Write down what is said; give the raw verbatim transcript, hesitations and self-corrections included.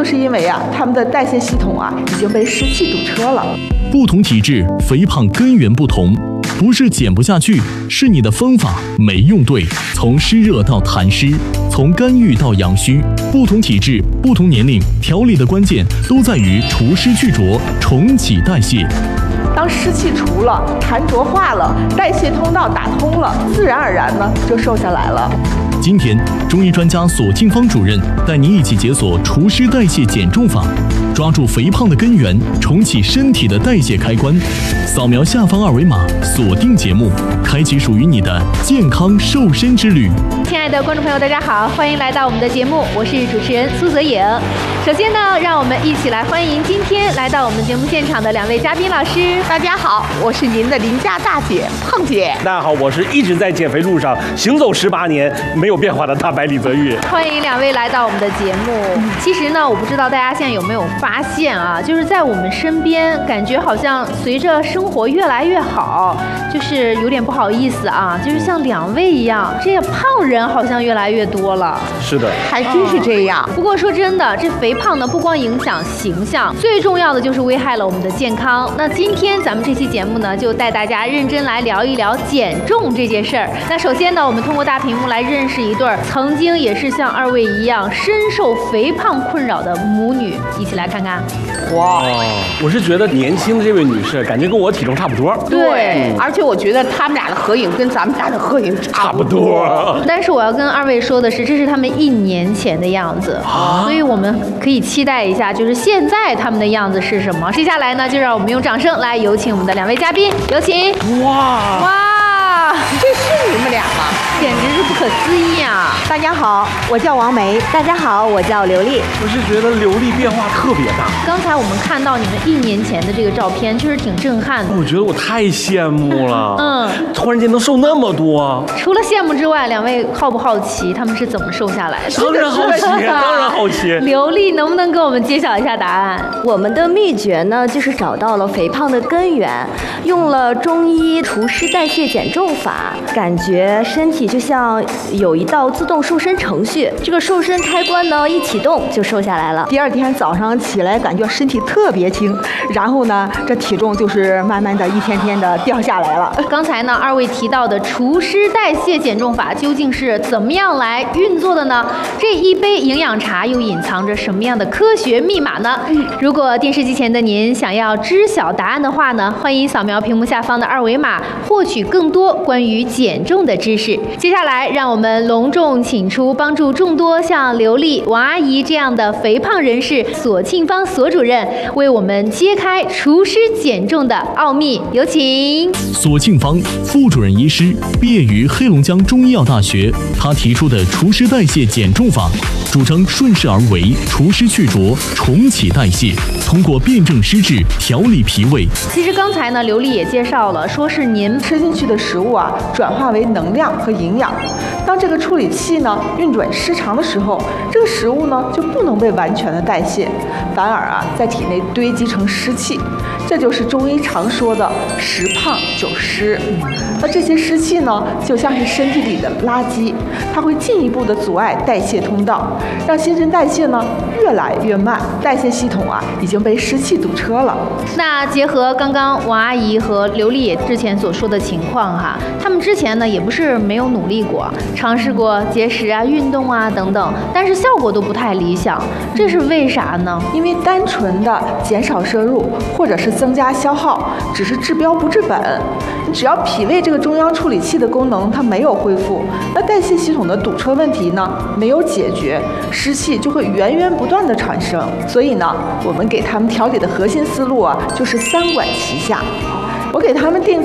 就是因为啊，他们的代谢系统啊已经被湿气堵车了。 不同体质，肥胖根源不同。不是减不下去，是你的方法没用对。从湿热到痰湿，从肝郁到阳虚，不同体质、不同年龄，调理的关键都在于除湿去浊，重启代谢。 当湿气除了，痰浊化了，代谢通道打通了，自然而然呢就瘦下来了。 今天，中医专家索庆芳主任带您一起解锁除湿代谢减重法，抓住肥胖的根源，重启身体的代谢开关。扫描下方二维码，锁定节目，开启属于你的健康瘦身之旅。 亲爱的观众朋友，大家好，欢迎来到我们的节目，我是主持人苏泽颖。首先呢，让我们一起来欢迎今天来到我们节目现场的两位嘉宾老师。 大家好，我是您的邻家大姐胖姐。 大家好，我是一直在减肥路上行走十八年没有变化的大白李泽玉。 欢迎两位来到我们的节目。其实呢，我不知道大家现在有没有发现啊，就是在我们身边，感觉好像随着生活越来越好，就是有点不好意思啊，就是像两位一样，这个胖人好像越来越多了。 是的， 还真是这样。 不过说真的，这肥胖呢不光影响形象，最重要的就是危害了我们的健康。那今天咱们这期节目呢，就带大家认真来聊一聊减重这件事儿。那首先呢，我们通过大屏幕来认识一对曾经也是像二位一样深受肥胖困扰的母女，一起来看看。 哇，我是觉得年轻的这位女士感觉跟我体重差不多。 对，而且我觉得他们俩的合影跟咱们俩的合影差不多。 但是我要跟二位说的是，这是他们一年前的样子，啊、所以我们可以期待一下，就是现在他们的样子是什么。接下来呢，就让我们用掌声来有请我们的两位嘉宾，有请。 哇哇， 这是你们俩吗？ 简直是不可思议啊！ 大家好，我叫王梅。大家好，我叫刘丽。 我是觉得刘丽变化特别大。 刚才我们看到你们一年前的这个照片，确实挺震撼的。 我觉得我太羡慕了。 嗯， 突然间能瘦那么多。 除了羡慕之外，两位好不好奇他们是怎么瘦下来的？ 当然好奇，当然好奇。 刘丽能不能给我们揭晓一下答案？ 我们的秘诀呢，就是找到了肥胖的根源，用了中医除湿代谢减重法，感觉身体就像有一道自动瘦身程序，这个瘦身开关呢一启动就瘦下来了。 第二天早上起来感觉身体特别轻，然后呢这体重就是慢慢的一天天的掉下来了。 刚才呢二位提到的除湿代谢减重法究竟是怎么样来运作的呢？这一杯营养茶又隐藏着什么样的科学密码呢？如果电视机前的您想要知晓答案的话呢，欢迎扫描屏幕下方的二维码，获取更多关于减重的知识。接下来让我们隆重请出帮助众多像刘丽、王阿姨这样的肥胖人士索庆芳索主任，为我们揭开除湿减重的奥秘。有请。 索庆芳，副主任医师，毕业于黑龙江中医药大学。他提出的除湿代谢减重法，主张顺势而为，除湿去浊，重启代谢，通过辩证施治，调理脾胃。 其实刚才呢，刘丽也介绍了，说是您吃进去的食物啊，转化为能量和营养。当这个处理器呢运转失常的时候，这个食物呢就不能被完全的代谢，反而啊在体内堆积成湿气。这就是中医常说的十胖九湿。那这些湿气呢，就像是身体里的垃圾，它会进一步的阻碍代谢通道，让新陈代谢呢越来越慢，代谢系统啊已经被湿气堵车了。 那结合刚刚王阿姨和刘丽之前所说的情况哈，他们之前呢也不是没有努力过，尝试过节食啊、运动啊等等，但是效果都不太理想，这是为啥呢？ 因为单纯的减少摄入或者是增加消耗，只是治标不治本。只要脾胃这个中央处理器的功能它没有恢复，那代谢系统的堵车问题呢没有解决，湿气就会源源不断的产生。所以呢，我们给他们调理的核心思路啊，就是三管齐下。我给他们定